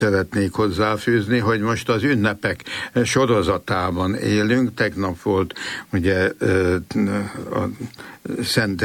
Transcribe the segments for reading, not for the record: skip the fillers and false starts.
szeretnék hozzáfűzni, hogy most az ünnepek sorozatában élünk. Tegnap volt ugye a Szent,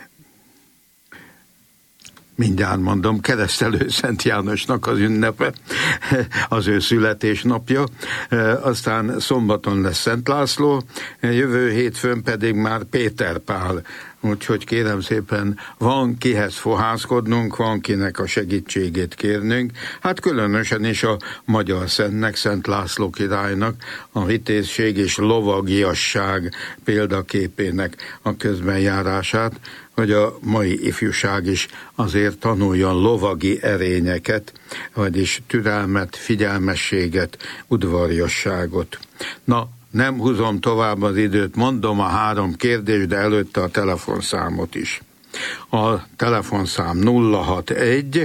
mindjárt mondom, Keresztelő Szent Jánosnak az ünnepe, az ő születésnapja. Aztán szombaton lesz Szent László, jövő hétfőn pedig már Péter Pál. Úgyhogy kérem szépen, van kihez fohászkodnunk, van kinek a segítségét kérnünk. Hát különösen is a magyar szentnek, Szent László királynak, a vitézség és lovagiasság példaképének a közbenjárását, hogy a mai ifjúság is azért tanuljon lovagi erényeket, vagyis türelmet, figyelmességet, udvariasságot. Na, nem húzom tovább az időt, mondom a 3 kérdést, de előtte a telefonszámot is. A telefonszám 061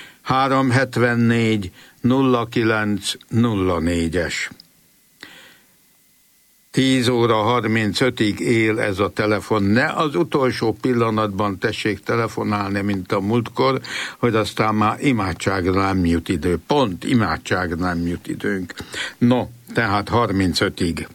374 0904-es. 10 óra 35-ig él ez a telefon. Ne az utolsó pillanatban tessék telefonálni, mint a múltkor, hogy aztán már imádságra nem jut idő. Pont imádságra nem jut időnk. No, tehát 35-ig.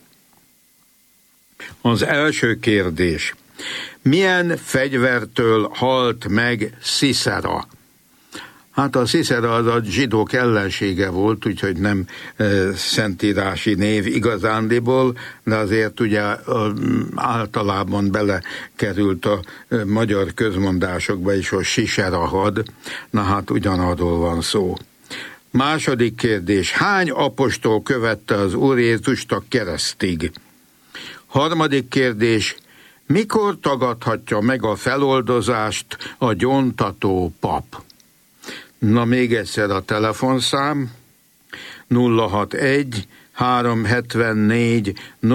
Az első kérdés. Milyen fegyvertől halt meg Sziszera? Hát a Sziszera az a zsidók ellensége volt, úgyhogy nem szentírási név igazándiból, de azért ugye általában belekerült a magyar közmondásokba is, hogy Sisera had, na hát ugyanarról van szó. Második kérdés. Hány apostol követte az Úr Jézust a keresztig? Harmadik kérdés. Mikor tagadhatja meg a feloldozást a gyóntató pap? Na még egyszer a telefonszám 061 374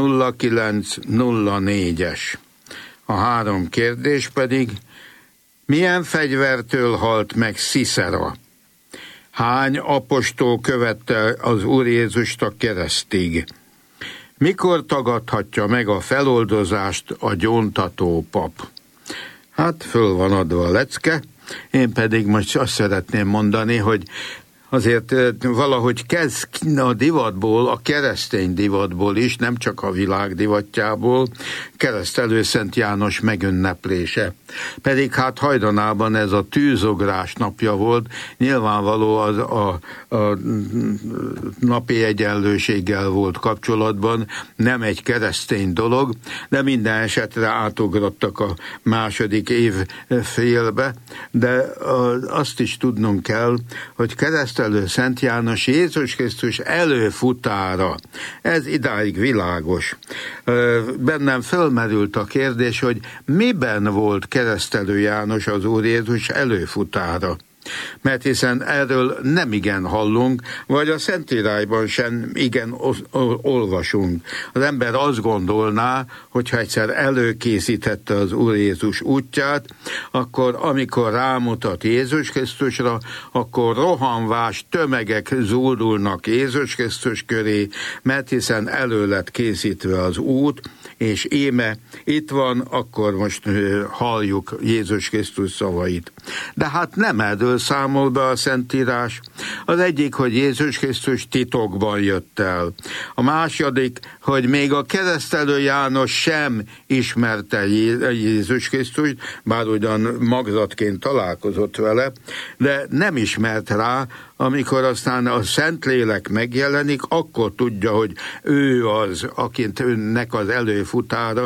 0904-es. A 3 kérdés pedig, milyen fegyvertől halt meg Sziszera? Hány apostol követte az Úr Jézust a keresztig? Mikor tagadhatja meg a feloldozást a gyóntató pap? Hát föl van adva a lecke, én pedig most azt szeretném mondani, hogy azért valahogy kezd a divatból, a keresztény divatból is, nem csak a világ divatjából, Keresztelő Szent János megünneplése. Pedig hát hajdanában ez a tűzográs napja volt, nyilvánvaló a napi egyenlőséggel volt kapcsolatban, nem egy keresztény dolog, de minden esetre átugrottak a második évfélbe, de azt is tudnunk kell, hogy Keresztelő Szent János Jézus Krisztus előfutára. Ez idáig világos. Bennem fölmerült a kérdés, hogy miben volt Keresztelő János az Úr Jézus előfutára. Mert hiszen erről nem igen hallunk, vagy a Szentírásban sem igen olvasunk. Az ember azt gondolná, hogyha egyszer előkészítette az Úr Jézus útját, akkor amikor rámutat Jézus Krisztusra, akkor rohanvás tömegek zúdulnak Jézus Krisztus köré, mert hiszen elő lett készítve az út, és íme itt van, akkor most halljuk Jézus Krisztus szavait. De hát nem erről számol be a Szentírás. Az egyik, hogy Jézus Krisztus titokban jött el. A második, hogy még a Keresztelő János sem ismerte Jézus Krisztust, bár ugyan magzatként találkozott vele, de nem ismert rá, amikor aztán a Szentlélek megjelenik, akkor tudja, hogy ő az, akinek az előfutára,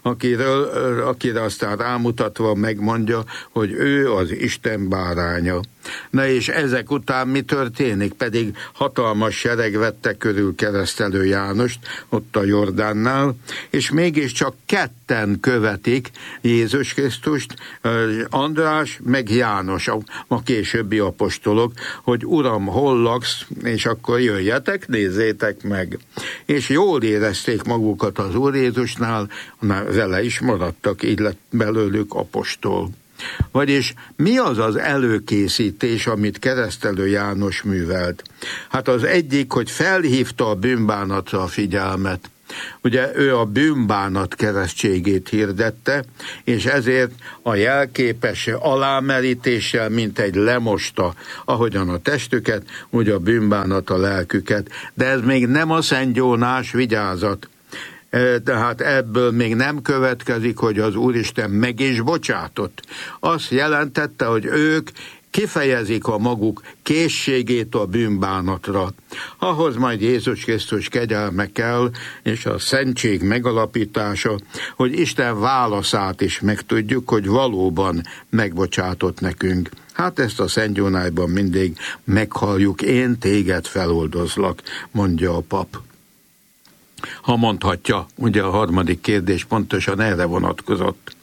akire aztán rámutatva megmondja, hogy ő az Isten báránya. Na és ezek után mi történik? Pedig hatalmas sereg vette körül Keresztelő Jánost, ott a Jordánnál, és mégiscsak ketten követik Jézus Krisztust, András meg János, a későbbi apostolok, hogy Uram, hol laksz, és akkor jöjjetek, nézzétek meg. És jól érezték magukat az Úr Jézusnál, vele is maradtak, így lett belőlük apostol. Vagyis mi az az előkészítés, amit Keresztelő János művelt? Hát az egyik, hogy felhívta a bűnbánatra a figyelmet. Ugye ő a bűnbánat keresztségét hirdette, és ezért a jelképes alámerítéssel, mint egy lemosta, ahogyan a testüket, úgy a bűnbánat a lelküket. De ez még nem a szentgyónás, vigyázat. Tehát ebből még nem következik, hogy az Úristen meg is bocsátott. Azt jelentette, hogy ők kifejezik a maguk készségét a bűnbánatra. Ahhoz majd Jézus Krisztus kegyelme kell, és a szentség megalapítása, hogy Isten válaszát is megtudjuk, hogy valóban megbocsátott nekünk. Hát ezt a szentgyónásban mindig meghalljuk, én téged feloldozlak, mondja a pap. Ha mondhatja, ugye a harmadik kérdés pontosan erre vonatkozott.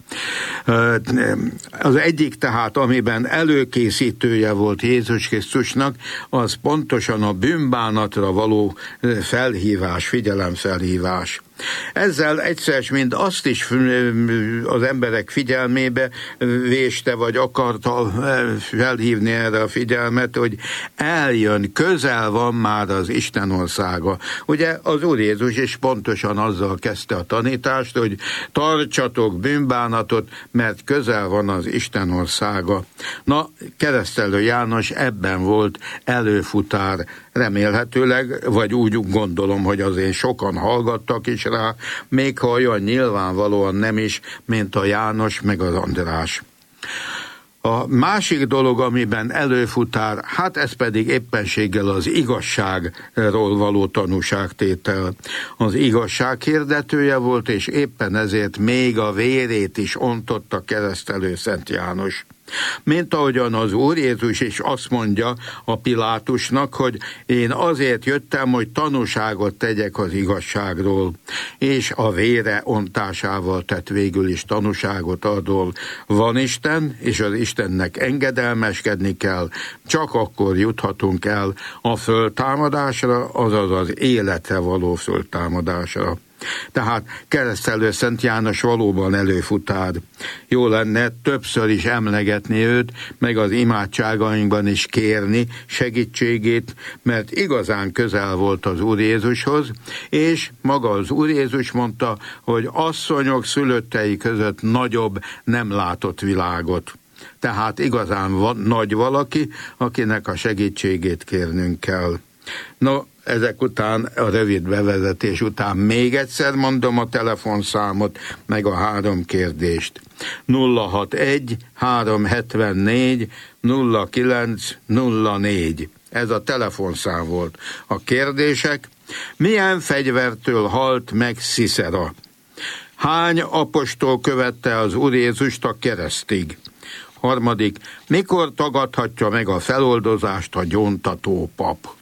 Az egyik tehát, amiben előkészítője volt Jézus Krisztusnak, az pontosan a bűnbánatra való felhívás, figyelemfelhívás. Ezzel egyszer mind azt is az emberek figyelmébe véste, vagy akarta felhívni erre a figyelmet, hogy eljön, közel van már az Isten országa. Ugye az Úr Jézus is pontosan azzal kezdte a tanítást, hogy tartsatok bűnbánatot, mert közel van az Isten országa. Na, Keresztelő János ebben volt előfutár, remélhetőleg, vagy úgy gondolom, hogy azért sokan hallgattak is rá, még ha olyan nyilvánvalóan nem is, mint a János meg az András. A másik dolog, amiben előfutár, hát ez pedig éppenséggel az igazságról való tanúságtétel. Az igazság hirdetője volt, és éppen ezért még a vérét is ontotta Keresztelő Szent János. Mint ahogyan az Úr Jézus is azt mondja a Pilátusnak, hogy én azért jöttem, hogy tanúságot tegyek az igazságról, és a vére ontásával tett végül is tanúságot arról. Van Isten, és az Istennek engedelmeskedni kell, csak akkor juthatunk el a föltámadásra, azaz az életre való föltámadásra. Tehát Keresztelő Szent János valóban előfutár. Jó lenne többször is emlegetni őt, meg az imádságainkban is kérni segítségét, mert igazán közel volt az Úr Jézushoz, és maga az Úr Jézus mondta, hogy asszonyok szülöttei között nagyobb nem látott világot. Tehát igazán van nagy valaki, akinek a segítségét kérnünk kell. No, ezek után, a rövid bevezetés után még egyszer mondom a telefonszámot, meg a 3 kérdést. 061 374 0904. Ez a telefonszám volt. A kérdések: milyen fegyvertől halt meg Sziszera? Hány apostol követte az Úr Jézust a keresztig? Harmadik, mikor tagadhatja meg a feloldozást a gyóntató pap?